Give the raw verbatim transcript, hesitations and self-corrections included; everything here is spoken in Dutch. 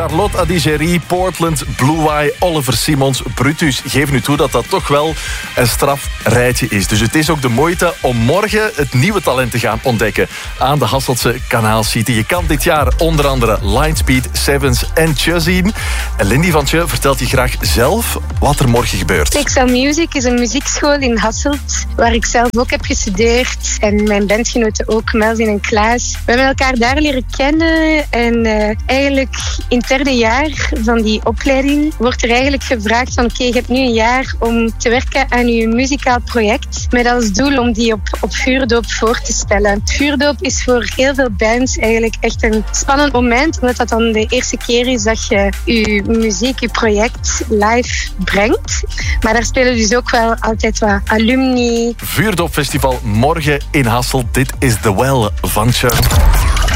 Charlotte Adigéry, Portland, Blue Eye, Oliver Simons, Brutus. Geef nu toe dat dat toch wel een straf rijtje is. Dus het is ook de moeite om morgen het nieuwe talent te gaan ontdekken aan de Hasseltse Kanaal City. Je kan dit jaar onder andere Lightspeed, Sevens en Tje zien. En Lindy van Tje vertelt je graag zelf wat er morgen gebeurt. Texel Music is een muziekschool in Hasselt, waar ik zelf ook heb gestudeerd. En mijn bandgenoten ook, Melvin en Klaas. We hebben elkaar daar leren kennen. En uh, eigenlijk in het derde jaar van die opleiding wordt er eigenlijk gevraagd van oké, okay, je hebt nu een jaar om te werken aan je muzikaal project. Met als doel om die op, op vuurdoop voor te stellen. Vuurdoop is voor heel veel bands eigenlijk echt een spannend moment. Omdat dat dan de eerste keer is dat je je muziek, je project live brengt. Maar daar spelen dus ook wel altijd wat alumni. Vuurdoopfestival morgen in Hasselt. Dit is The Well van Tje.